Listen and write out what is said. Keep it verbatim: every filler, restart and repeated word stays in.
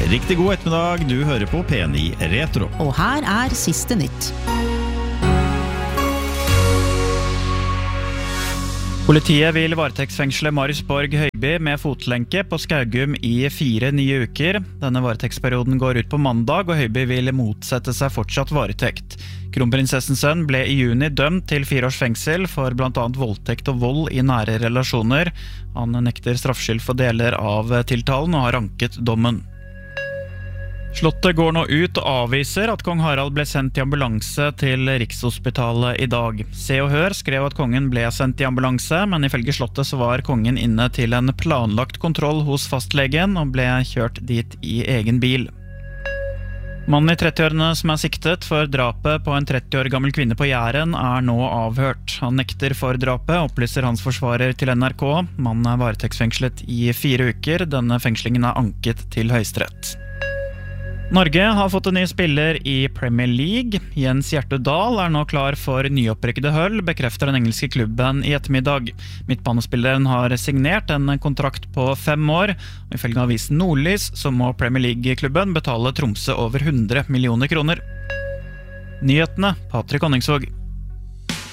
Riktig god ettermiddag, du hører på P ni Retro. Og her er siste nytt. Politiet vil varetektsfengsle Marius Borg Høiby med fotlenke på Skaugum i fire nye uker. Denne varetektsperioden går ut på mandag, og Høiby vil motsette seg fortsatt varetekt. Kronprinsessens sønn ble i juni dømt til fire års fengsel for blant annet voldtekt og vold i nære relasjoner. Han nekter straffskyld for deler av tiltalen og har anket dommen. Slottet går nå ut og avviser at kong Harald ble sendt i ambulanse til Rikshospitalet i dag. Se og Hør skrev at kongen ble sendt i ambulanse, men ifølge Slottet så var kongen inne til en planlagt kontroll hos fastlegen og ble kjørt dit i egen bil. Mannen i trettiårene som er siktet for drapet på en tretti år gammel kvinne på Jæren er nå avhørt. Han nekter for drapet, opplyser hans forsvarer til N R K. Mannen er varetektsfengslet i fire uker. Denne fengslingen er anket til Høyesterett. Norge har fått en ny spiller i Premier League. Jens Hjertedal er nå klar for nyopprykkede Hull, bekrefter den engelske klubben i ettermiddag. Midtbanespilleren har signert en kontrakt på fem år, og ifølge avisen Nordlys så må Premier League-klubben betale Tromsø over hundre millioner kroner. Nyhetene, Patrik Honningsvåg.